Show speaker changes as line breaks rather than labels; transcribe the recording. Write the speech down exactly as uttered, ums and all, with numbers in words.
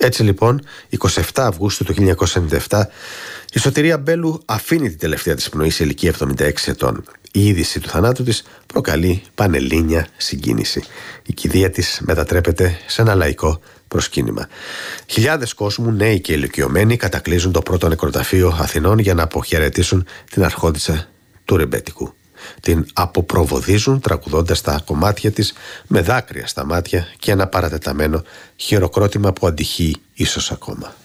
Έτσι λοιπόν, εικοστή εβδόμη Αυγούστου του χίλια εννιακόσια ενενήντα επτά, η Σωτηρία Μπέλου αφήνει την τελευταία της πνοή σε ηλικία εβδομήντα έξι ετών. Η είδηση του θανάτου της προκαλεί πανελλήνια συγκίνηση. Η κηδεία της μετατρέπεται σε ένα λαϊκό προσκύνημα. Χιλιάδες κόσμου, νέοι και ηλικιωμένοι, κατακλείζουν το πρώτο νεκροταφείο Αθηνών για να αποχαιρετήσουν την αρχόντισσα του ρεμπέτικου. Την αποπροβοδίζουν τραγουδώντας τα κομμάτια της με δάκρυα στα μάτια και ένα παρατεταμένο χειροκρότημα που αντυχεί ίσως ακόμα.